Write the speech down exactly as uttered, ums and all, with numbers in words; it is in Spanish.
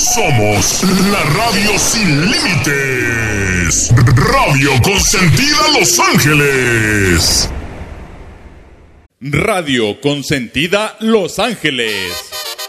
Somos la radio sin límites. Radio Consentida Los Ángeles. Radio Consentida Los Ángeles.